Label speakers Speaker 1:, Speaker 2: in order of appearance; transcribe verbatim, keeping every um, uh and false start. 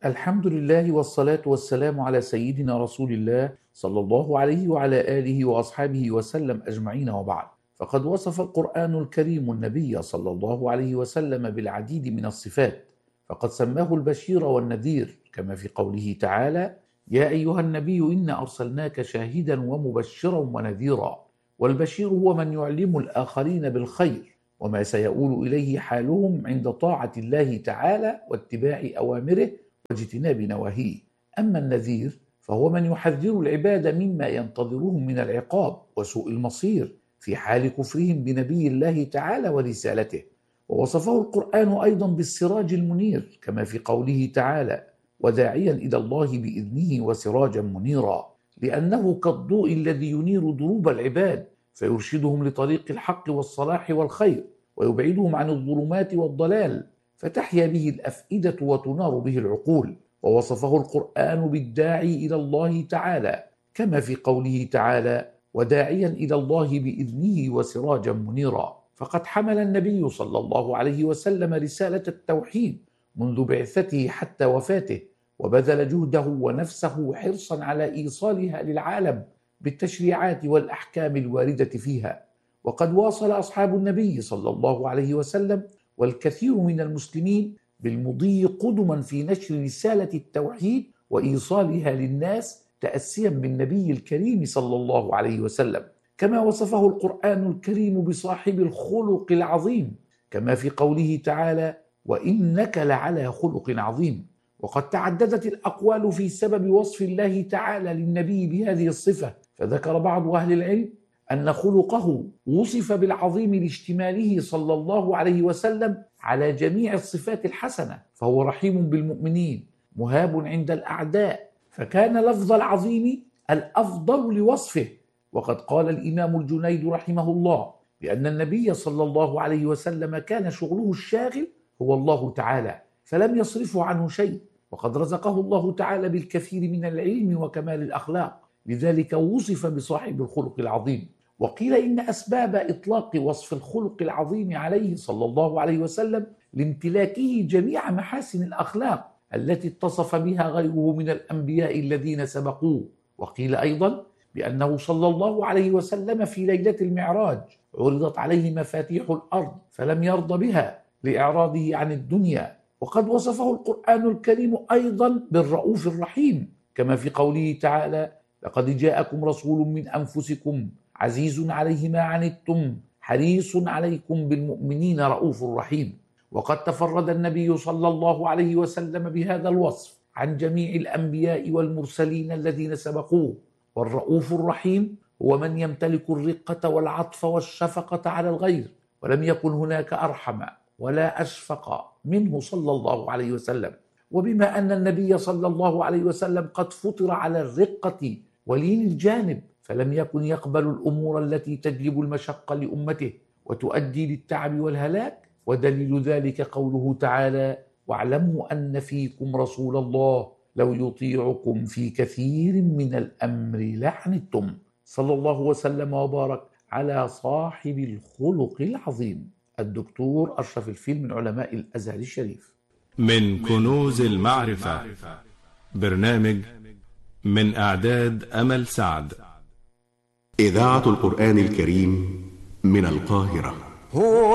Speaker 1: الحمد لله والصلاة والسلام على سيدنا رسول الله صلى الله عليه وعلى آله وأصحابه وسلم أجمعين، وبعد. فقد وصف القرآن الكريم النبي صلى الله عليه وسلم بالعديد من الصفات، فقد سماه البشير والنذير، كما في قوله تعالى: يا أيها النبي إنا أرسلناك شاهدا ومبشرا ونذيرا. والبشير هو من يعلم الآخرين بالخير وما سيؤول إليه حالهم عند طاعة الله تعالى واتباع أوامره واجتناب نواهيه. أما النذير فهو من يحذر العباد مما ينتظرهم من العقاب وسوء المصير في حال كفرهم بنبي الله تعالى ورسالته. ووصفه القرآن أيضا بالسراج المنير، كما في قوله تعالى: وداعيا إلى الله بإذنه وسراجا منيرا، لأنه كالضوء الذي ينير دروب العباد فيرشدهم لطريق الحق والصلاح والخير، ويبعدهم عن الظلمات والضلال، فتحيا به الأفئدة وتنار به العقول. ووصفه القرآن بالداعي إلى الله تعالى، كما في قوله تعالى: وداعيا إلى الله بإذنه وسراجا منيرا. فقد حمل النبي صلى الله عليه وسلم رسالة التوحيد منذ بعثته حتى وفاته، وبذل جهده ونفسه حرصا على إيصالها للعالم بالتشريعات والأحكام الواردة فيها. وقد واصل أصحاب النبي صلى الله عليه وسلم والكثير من المسلمين بالمضي قدما في نشر رسالة التوحيد وإيصالها للناس، تأسيا بالنبي الكريم صلى الله عليه وسلم، كما وصفه القرآن الكريم بصاحب الخلق العظيم، كما في قوله تعالى: وإنك لعلى خلق عظيم. وقد تعددت الأقوال في سبب وصف الله تعالى للنبي بهذه الصفة، فذكر بعض أهل العلم أن خلقه وصف بالعظيم لاشتماله صلى الله عليه وسلم على جميع الصفات الحسنة، فهو رحيم بالمؤمنين، مهاب عند الأعداء، فكان لفظ العظيم الأفضل لوصفه. وقد قال الإمام الجنيد رحمه الله بأن النبي صلى الله عليه وسلم كان شغله الشاغل هو الله تعالى، فلم يصرفه عنه شيء، وقد رزقه الله تعالى بالكثير من العلم وكمال الأخلاق، لذلك وصف بصاحب الخلق العظيم. وقيل إن أسباب إطلاق وصف الخلق العظيم عليه صلى الله عليه وسلم لامتلاكه جميع محاسن الأخلاق التي اتصف بها غيره من الأنبياء الذين سبقوه. وقيل أيضا بأنه صلى الله عليه وسلم في ليلة المعراج عرضت عليه مفاتيح الأرض فلم يرض بها لإعراضه عن الدنيا. وقد وصفه القرآن الكريم أيضا بالرؤوف الرحيم، كما في قوله تعالى: لقد جاءكم رسول من أنفسكم عزيز عليه ما عنتم حريص عليكم بالمؤمنين رؤوف رحيم. وقد تفرد النبي صلى الله عليه وسلم بهذا الوصف عن جميع الأنبياء والمرسلين الذين سبقوه. والرؤوف الرحيم هو من يمتلك الرقة والعطف والشفقة على الغير، ولم يكن هناك أرحم ولا أشفق منه صلى الله عليه وسلم. وبما أن النبي صلى الله عليه وسلم قد فطر على الرقة ولين الجانب، فلم يكن يقبل الأمور التي تجلب المشقة لأمته وتؤدي للتعب والهلاك. ودليل ذلك قوله تعالى: واعلموا أن فيكم رسول الله لو يطيعكم في كثير من الأمر لعنتم. صلى الله وسلم وبارك على صاحب الخلق العظيم الدكتور أشرف الفيل من علماء الأزهر الشريف.
Speaker 2: من كنوز المعرفة، برنامج من إعداد أمل سعد.
Speaker 3: إذاعة القرآن الكريم من القاهرة.